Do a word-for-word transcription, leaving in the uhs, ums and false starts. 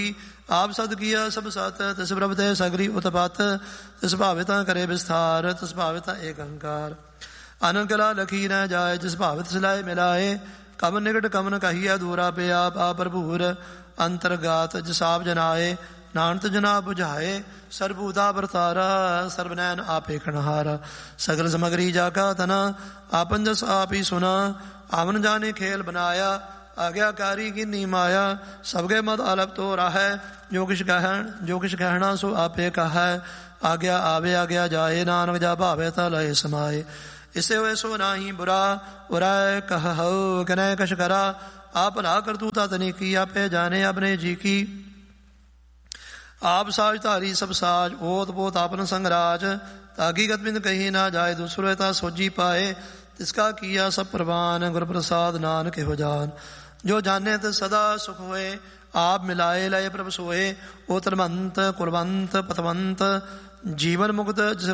ਆਪ ਸਦ ਕੀਆ ਸਭ ਸਤ, ਤਿਸ ਪ੍ਰਭ ਤੇ ਸਗਰੀ ਉਤਪਤ, ਤਿਸ ਭਾਵਿਤਾ ਕਰੇ ਵਿਸਥਾਰ, ਤਿਸ ਭਾਵਿਤਾ ਏਕ ਅੰਕਾਰ। ਅਨੰਦ ਕਲਾ ਲਖੀ ਨ ਜਾਏ, ਜਿਸ ਭਾਵਿਤ ਸਿਲਾਏ ਮਿਲਾਏ, ਕਮਨ ਨਿਕਟ ਕਮਨ ਕਹੀਆ ਦੂਰਾ ਪਿਆ ਆ ਭਰਪੂਰ, ਅੰਤਰਗਾਤ ਜਿਸ ਆਪ ਜਨਾਏ, ਨਾਨਕ ਜਨਾ ਬੁਝਾਏ, ਸਰਬੂਤਾ ਵਰਤਾਰਾ, ਸਰਬਨੈਨ ਆਪੇ ਖਣਹਾਰਾ। ਸਗਲ ਸਮਗਰੀ ਜਾ ਕਾ ਤਨਾ, ਆਪਨ ਜਸ ਆਪ ਹੀ ਸੁਨਾ, ਆਵਨ ਜਾਨੇ ਖੇਲ ਬਨਾਇਆ, ਆਗਿਆਕਾਰੀ ਕੀਨੀ ਮਾਇਆ। ਸਬਗੇ ਮਦ ਅਲਪ ਤੋ ਰਾਹੈ, ਜੋ ਕਿਛ ਕਹਿਣ ਜੋ ਕਿਛ ਕਹਿਣਾ ਸੋ ਆਪੇ ਕਹੈ, ਆਗਿਆ ਆਵੇ ਆਗਿਆ ਜਾਏ, ਨਾਨਕ ਜਾ ਭਾਵੇ ਤਾ ਲਏ ਸਮਾਏ। ਇਸੇ ਹੋਏ ਸੋ ਨਾਹੀ ਬੁਰਾ, ਉਰੈ ਕਹਉ ਕਨੈ ਕਛ ਕਰਾ, ਆਪ ਭਲਾ ਕਰਤੂਤਾ ਤਨੀ ਕੀ, ਆਪੇ ਜਾਣੇ ਆਪਣੇ ਜੀ ਕੀ। ਆਪ ਸਾਜ ਧਾਰੀ ਸਭ ਸਾਜ, ਓਤ ਪੋਤ ਆਪਨ ਸੰਗਰਾਜ, ਤਾਗੀ ਗਤਬਿੰਦ ਕਹੀ ਨਾ ਜਾਏ, ਦੂਸਰੇ ਤਾ ਸੋਜੀ ਪਾਏ, ਤਿਸਕਾ ਕੀਆ ਸਭ ਪ੍ਰਵਾਨ, ਗੁਰ ਪ੍ਰਸਾਦ ਨਾਨਕ ਇਹੋ ਜਾਨ। ਜੋ ਜਾਣੇ ਤੇ ਸਦਾ ਸੁਖ ਹੋਏ, ਆਪ ਮਿਲਾਏ ਲਏ ਪ੍ਰਭ ਸੋਏ, ਓ ਧਰਮੰਤ ਕੁਲਵੰਤ ਪਤਵੰਤ, ਜੀਵਨ ਮੁਕਤ ਜਿਸ